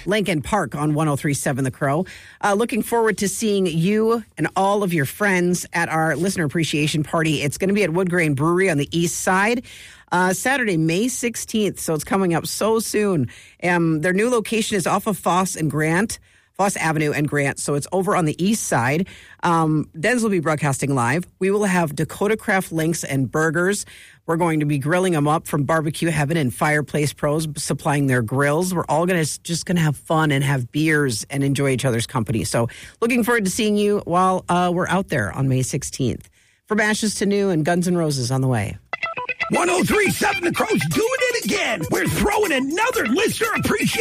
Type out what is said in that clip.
Lincoln Park on 103.7 The Crow. Looking forward to seeing you and all of your friends at our listener appreciation party. It's going to be at Wood Grain Brewery on the east side. Saturday, May 16th, so it's coming up so soon. Their new location is off of Foss Avenue and Grant, so it's over on the east side. Denz will be broadcasting live. We will have Dakota Craft Links and burgers. We're going to be grilling them up from Barbecue Heaven and Fireplace Pros, supplying their grills. We're all just going to have fun and have beers and enjoy each other's company. So looking forward to seeing you while we're out there on May 16th. From Ashes to New and Guns N' Roses on the way. 103.7 The Crow's doing it again. We're throwing another listener appreciation